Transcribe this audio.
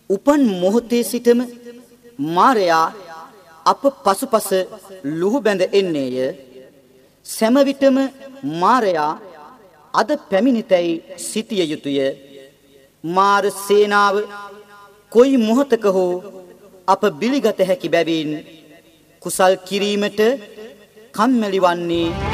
උපන් මොහොතේ සිටම මාරයා අප පසුපස ලුහු බැඳ එන්නේය. සෑම විටම මාරයා අද පැමිණිතැයි සිටිය යුතුය. මාර සේනාව කොයි මොහොතක හෝ අප බිලිගත හැකි බැවින් කුසල් කිරීමට කම්මැලි වන්නේ